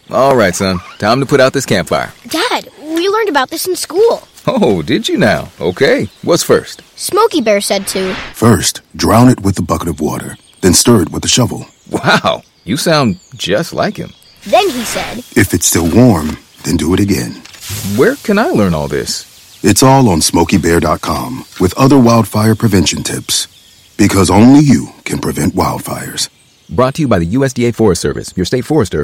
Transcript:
All right, son. Time to put out this campfire. Dad, we learned about this in school. Oh, did you now? Okay. What's first? Smokey Bear said to. First, drown it with a bucket of water, then stir it with a shovel. Wow, you sound just like him. Then he said, If it's still warm, then do it again. Where can I learn all this? It's all on SmokeyBear.com with other wildfire prevention tips. Because only you can prevent wildfires. Brought to you by the USDA Forest Service, your state forester,